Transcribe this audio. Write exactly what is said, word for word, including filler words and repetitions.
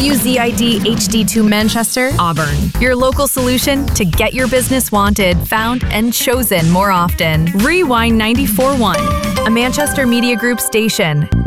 W Z I D H D two Manchester, Auburn. Your local solution to get your business wanted, found, and chosen more often. Rewind ninety-four point one, a Manchester Media Group station.